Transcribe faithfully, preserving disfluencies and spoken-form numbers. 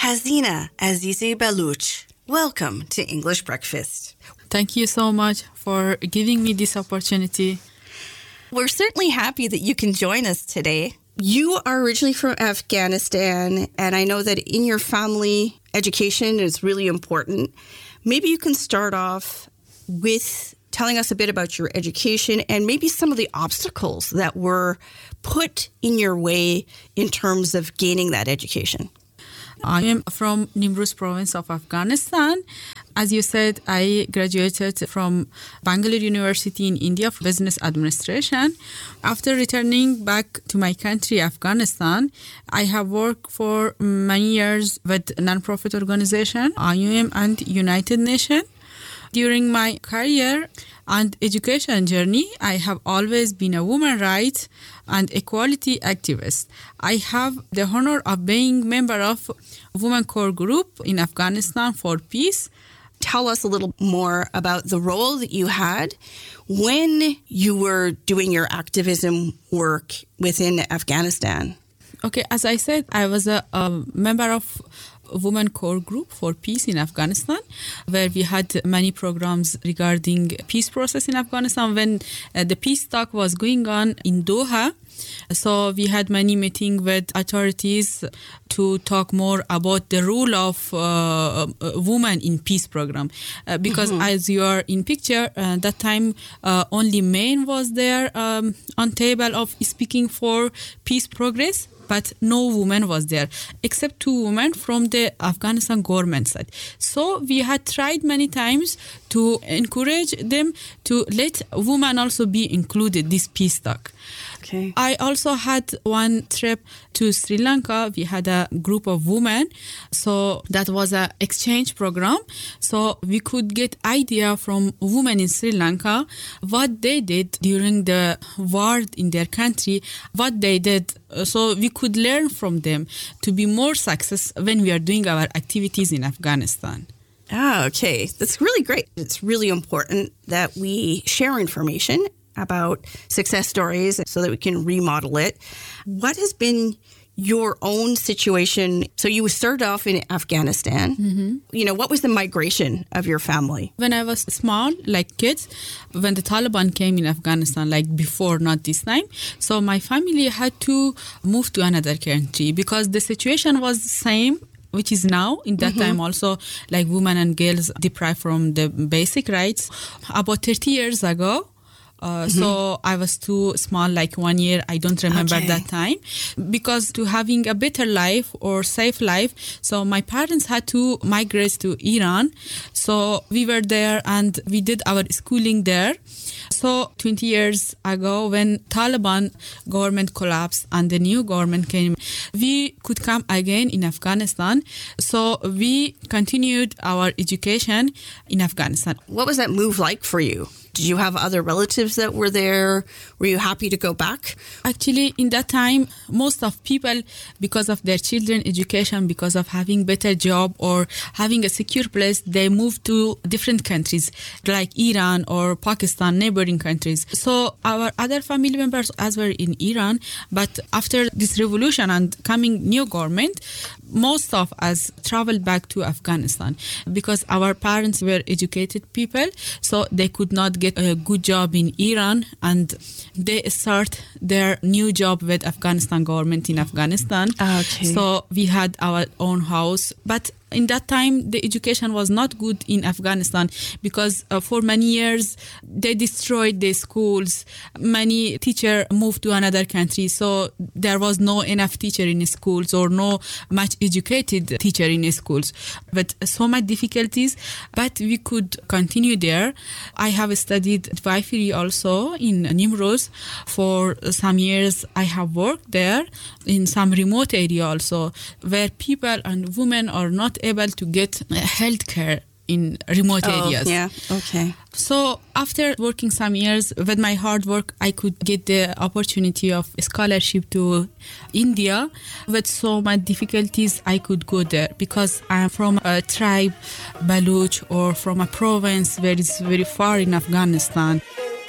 Hazina Azizi Baluch. Welcome to English Breakfast. Thank you so much for giving me this opportunity. We're certainly happy that you can join us today. You are originally from Afghanistan, and I know that in your family, education is really important. Maybe you can start off with telling us a bit about your education and maybe some of the obstacles that were put in your way in terms of gaining that education. I am from Nimruz province of Afghanistan. As you said, I graduated from Bangalore University in India for business administration. After returning back to my country, Afghanistan, I have worked for many years with a non-profit organization, I U M and United Nations. During my career and education journey, I have always been a woman rights and equality activist. I have the honor of being member of Women Core Group in Afghanistan for Peace. Tell us a little more about the role that you had when you were doing your activism work within Afghanistan. Okay, as I said, I was a, a member of Women Core Group for Peace in Afghanistan, where we had many programs regarding peace process in Afghanistan when uh, the peace talk was going on in Doha. So we had many meetings with authorities to talk more about the role of uh, women in peace program. Uh, because mm-hmm. as you are in picture, uh, that time uh, only men was there um, on table of speaking for peace progress. But no woman was there, except two women from the Afghanistan government side. So we had tried many times to encourage them to let women also be included, this peace talk. Okay. I also had one trip to Sri Lanka. We had a group of women. So that was an exchange program. So we could get idea from women in Sri Lanka, what they did during the war in their country, what they did. So we could learn from them to be more successful when we are doing our activities in Afghanistan. Ah, okay. That's really great. It's really important that we share information about success stories so that we can remodel it. What has been your own situation? So you started off in Afghanistan. Mm-hmm. You know, what was the migration of your family? When I was small, like kids, when the Taliban came in Afghanistan, like before, not this time. So my family had to move to another country because the situation was the same, which is now. In that mm-hmm. time also, like women and girls deprived from the basic rights. About thirty years ago, Uh, mm-hmm. So I was too small, like one year. I don't remember okay. that time. Because to having a better life or safe life, so my parents had to migrate to Iran. So we were there and we did our schooling there. So twenty years ago, when Taliban government collapsed and the new government came, we could come again in Afghanistan. So we continued our education in Afghanistan. What was that move like for you? Did you have other relatives that were there? Were you happy to go back? Actually, in that time, most of people, because of their children education, because of having better job or having a secure place, they moved to different countries like Iran or Pakistan, neighboring countries. So our other family members as were in Iran, but after this revolution and coming new government, most of us traveled back to Afghanistan because our parents were educated people, so they could not get a good job in Iran, and they start their new job with Afghanistan government in Afghanistan. Okay. So we had our own house, but in that time, the education was not good in Afghanistan because uh, for many years, they destroyed the schools. Many teachers moved to another country, so there was no enough teacher in schools or no much educated teacher in schools. But so much difficulties, but we could continue there. I have studied midwifery also in Nimruz. For some years, I have worked there in some remote area also, where people and women are not able to get health care in remote oh, areas. Yeah, okay. So after working some years with my hard work, I could get the opportunity of scholarship to India. With so much difficulties, I could go there because I'm from a tribe, Baluch, or from a province where it's very far in Afghanistan.